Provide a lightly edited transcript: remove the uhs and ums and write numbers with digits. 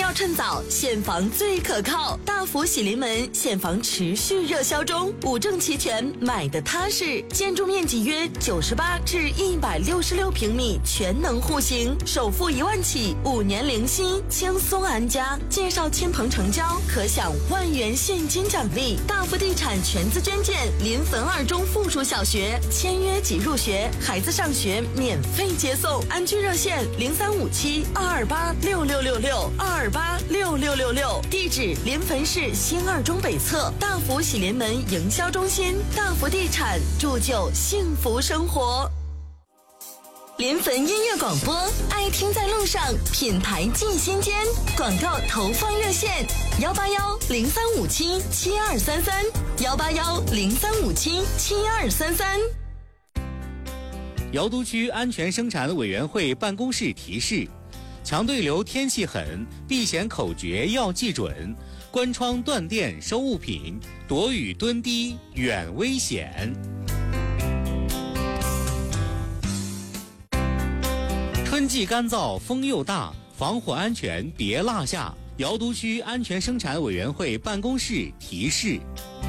要趁早，现房最可靠。大福喜临门现房持续热销中，五证齐全，买的踏实。建筑面积约98至166平米，全能户型，首付1万起，5年零息，轻松安家。介绍亲朋成交，可享1万元现金奖励。大福地产全资捐建临汾2中附属小学，签约即入学，孩子上学免费接送。安居热线0357-228-6666，228-6666。地址临汾市新2中北侧大福喜临门营销中心。大福地产，铸就幸福生活。临汾音乐广播，爱听在路上，品牌进心间。广告投放热线：181-0357-7233，181-0357-7233。 瑶都区安全生产委员会办公室提示：强对流天气狠，避险口诀要记准，关窗断电收物品，躲雨蹲低远危险。春季干燥，风又大，防火安全别落下。瑶都区安全生产委员会办公室提示。